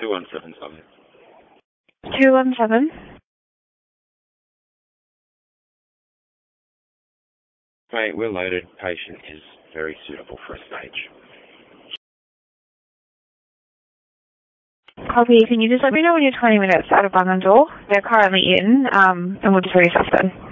2177. 217. Mate, we're loaded. Patient is very suitable for a stage. Copy. Can you just let me know when you're 20 minutes out of Bungan Door? They're currently in, and we'll just reassess them.